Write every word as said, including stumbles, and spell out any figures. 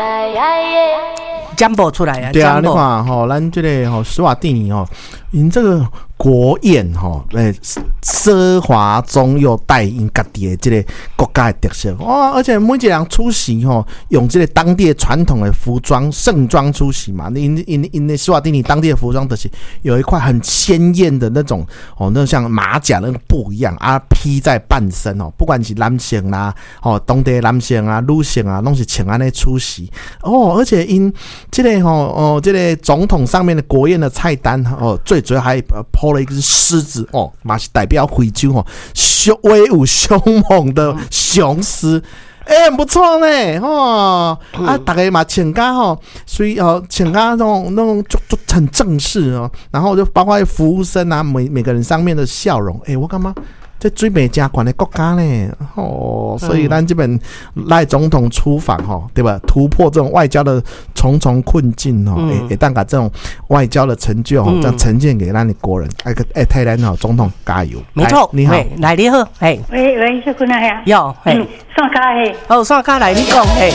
讲不出来啊！ 对啊，你看吼，咱这个吼施瓦蒂尼吼，因这个国宴吼，诶，奢华中又带因家己的这个国家的特色哦，而且每一个人出席吼，用这个当地传统的服装盛装出席嘛。因因因的施瓦蒂尼当地的服装就是有一块很鲜艳的那种哦，那像马甲那个布一样啊，披在半身哦，不管是男性啦，哦，当地男性啊、女性啊，拢是穿安尼出席哦，而且因这个吼哦，这个总统上面的国宴的菜单哦，最主要还抛了一只狮子哦，嘛是代表非洲哦，凶威武凶猛的雄狮。哎、欸，很不错呢，哦，嗯、啊，大家嘛穿甲吼，所以哦，穿甲那种那种就就很正式哦，然后就包括服务生啊，每每个人上面的笑容，哎、欸，我干嘛？这最美加管的国家呢，哦，所以咱这边赖总统出访哈，对吧？突破这种外交的重重困境哦，哎、嗯，也当把这种外交的成就哦，这样呈现给咱的国人。哎，哎，泰兰好，总统加油！ 没错， 你好， 来你好，哎， 喂喂，是คุณนาย啊， 有，哎， 上卡嘿， 哦，上卡来你讲，哎。